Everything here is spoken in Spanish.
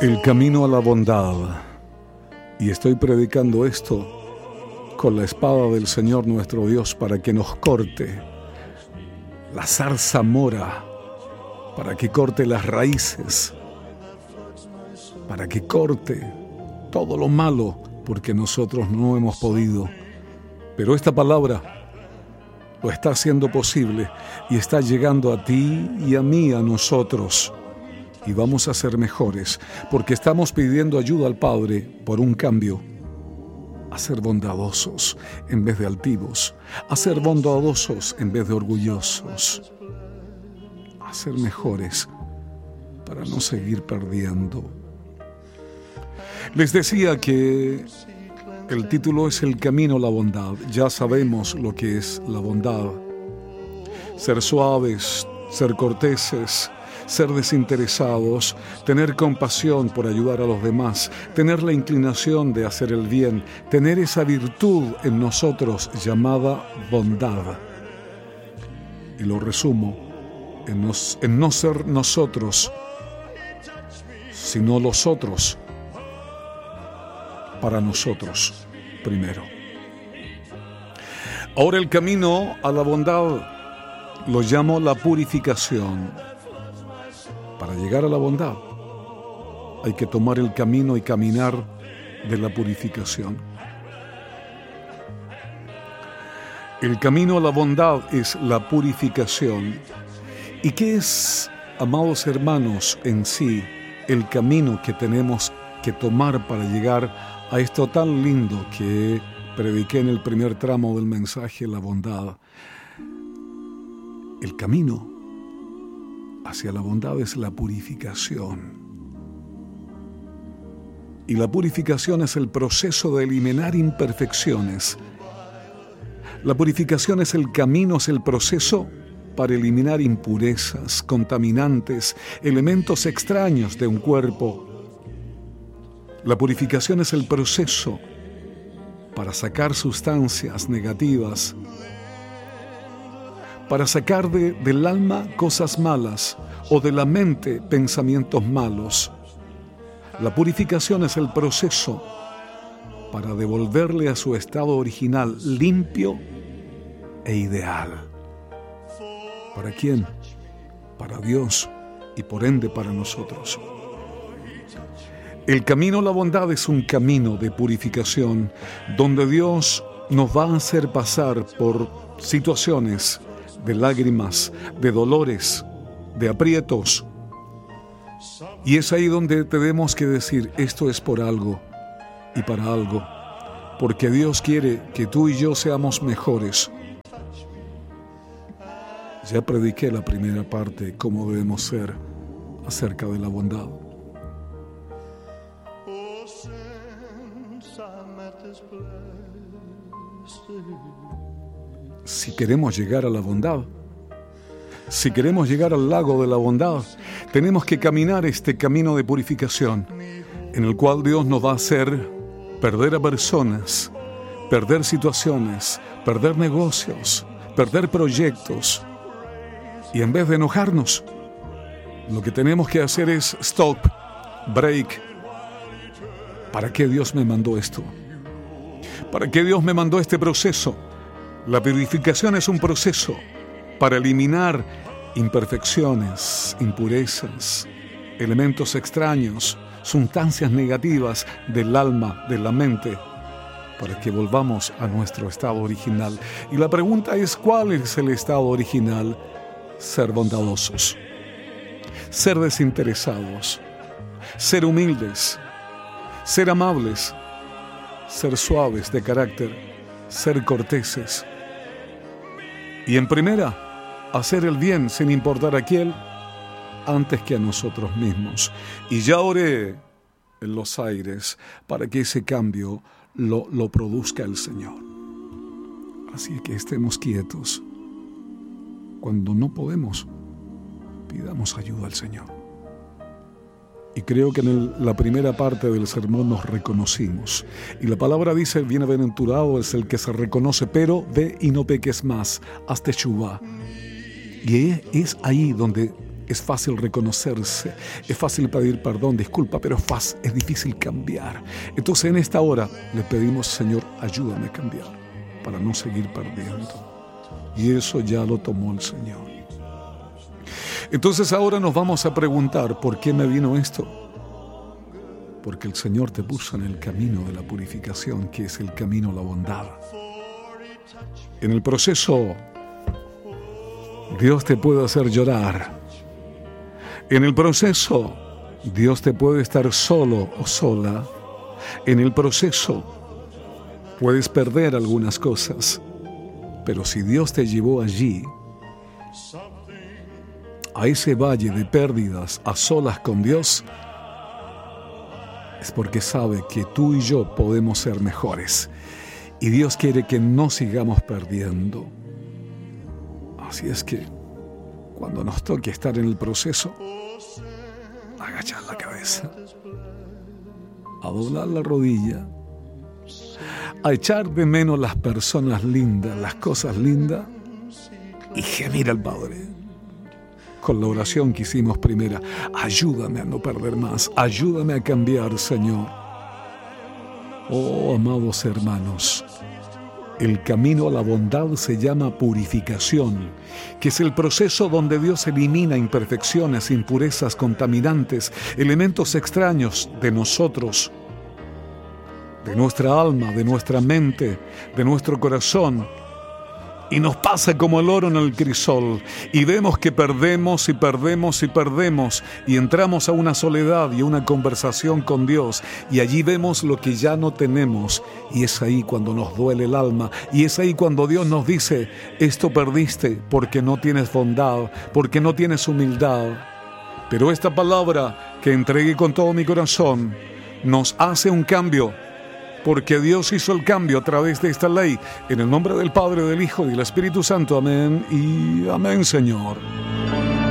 El camino a la bondad. Y estoy predicando esto con la espada del Señor nuestro Dios para que nos corte la zarzamora, para que corte las raíces, para que corte todo lo malo, porque nosotros no hemos podido. Pero esta palabra lo está haciendo posible y está llegando a ti y a mí, a nosotros. Y vamos a ser mejores, porque estamos pidiendo ayuda al Padre por un cambio. A ser bondadosos en vez de altivos, a ser bondadosos en vez de orgullosos, a ser mejores para no seguir perdiendo. Les decía que el título es El camino a la bondad. Ya sabemos lo que es la bondad. Ser suaves, ser corteses, ser desinteresados, tener compasión por ayudar a los demás, tener la inclinación de hacer el bien, tener esa virtud en nosotros llamada bondad. Y lo resumo en no ser nosotros, sino los otros, para nosotros primero. Ahora el camino a la bondad lo llamo la purificación. Para llegar a la bondad hay que tomar el camino y caminar de la purificación. El camino a la bondad es la purificación. ¿Y qué es, amados hermanos, en sí el camino que tenemos que tomar para llegar a esto tan lindo que prediqué en el primer tramo del mensaje, la bondad? El camino hacia la bondad es la purificación. Y la purificación es el proceso de eliminar imperfecciones. La purificación es el camino, es el proceso para eliminar impurezas, contaminantes, elementos extraños de un cuerpo. La purificación es el proceso para sacar sustancias negativas, para sacar del alma cosas malas o de la mente pensamientos malos. La purificación es el proceso para devolverle a su estado original limpio e ideal. ¿Para quién? Para Dios y por ende para nosotros. El camino a la bondad es un camino de purificación donde Dios nos va a hacer pasar por situaciones de lágrimas, de dolores, de aprietos. Y es ahí donde tenemos que decir, esto es por algo y para algo, porque Dios quiere que tú y yo seamos mejores. Ya prediqué la primera parte, cómo debemos ser acerca de la bondad. Si queremos llegar a la bondad, si queremos llegar al lago de la bondad, tenemos que caminar este camino de purificación, en el cual Dios nos va a hacer perder a personas, perder situaciones, perder negocios, perder proyectos. Y en vez de enojarnos, lo que tenemos que hacer es stop, break. ¿Para qué Dios me mandó esto? ¿Para qué Dios me mandó este proceso? La purificación es un proceso para eliminar imperfecciones, impurezas, elementos extraños, sustancias negativas del alma, de la mente, para que volvamos a nuestro estado original. Y la pregunta es, ¿cuál es el estado original? Ser bondadosos, ser desinteresados, ser humildes, ser amables, ser suaves de carácter, ser corteses. Y en primera, hacer el bien sin importar a quién, antes que a nosotros mismos. Y ya oré en los aires para que ese cambio lo produzca el Señor. Así que estemos quietos. Cuando no podemos, pidamos ayuda al Señor. Y creo que en la primera parte del sermón nos reconocimos. Y la palabra dice, bienaventurado es el que se reconoce, pero ve y no peques más, haz teshuvá. Y es ahí donde Es fácil reconocerse, es fácil pedir perdón, disculpa, pero es difícil cambiar. Entonces en esta hora le pedimos, Señor, ayúdame a cambiar para no seguir perdiendo. Y eso ya lo tomó el Señor. Entonces ahora nos vamos a preguntar, ¿por qué me vino esto? Porque el Señor te puso en el camino de la purificación, que es el camino a la bondad. En el proceso, Dios te puede hacer llorar. En el proceso, Dios te puede estar solo o sola. En el proceso, puedes perder algunas cosas. Pero si Dios te llevó allí, a ese valle de pérdidas, a solas con Dios, es porque sabe que tú y yo podemos ser mejores. Y Dios quiere que no sigamos perdiendo. Así es que, cuando nos toque estar en el proceso, agachar la cabeza, a doblar la rodilla, a echar de menos las personas lindas, las cosas lindas, y gemir al Padre. Con la oración que hicimos primera, ayúdame a no perder más, ayúdame a cambiar, Señor. Oh, amados hermanos, el camino a la bondad se llama purificación, que es el proceso donde Dios elimina imperfecciones, impurezas, contaminantes, elementos extraños de nosotros, de nuestra alma, de nuestra mente, de nuestro corazón. Y nos pasa como el oro en el crisol, y vemos que perdemos y perdemos y perdemos, y entramos a una soledad y a una conversación con Dios, y allí vemos lo que ya no tenemos, y es ahí cuando nos duele el alma, y es ahí cuando Dios nos dice, esto perdiste porque no tienes bondad, porque no tienes humildad. Pero esta palabra que entregué con todo mi corazón nos hace un cambio, porque Dios hizo el cambio a través de esta ley. En el nombre del Padre, del Hijo y del Espíritu Santo. Amén y amén, Señor.